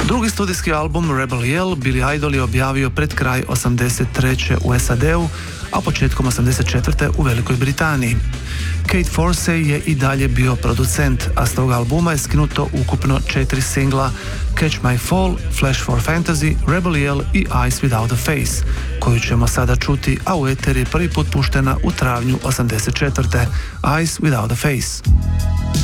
Drugi studijski album Rebel Yell Billy Idol je objavio pred kraj 83. u SAD-u, a početkom 84. u Velikoj Britaniji. Kate Forsey je i dalje bio producent, a s tog albuma je skinuto ukupno 4 singla: Catch My Fall, Flash for Fantasy, Rebel Yell i Eyes Without a Face, koju ćemo sada čuti, a u eter je prvi put puštena u travnju 84. Eyes Without a Face.